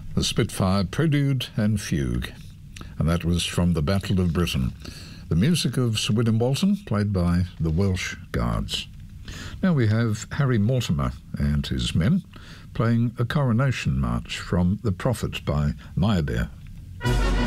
The Spitfire Prelude and Fugue, and that was from the Battle of Britain. The music of Sir William Walton, played by the Welsh Guards. Now we have Harry Mortimer and his men playing a coronation march from The Prophet by Meyerbeer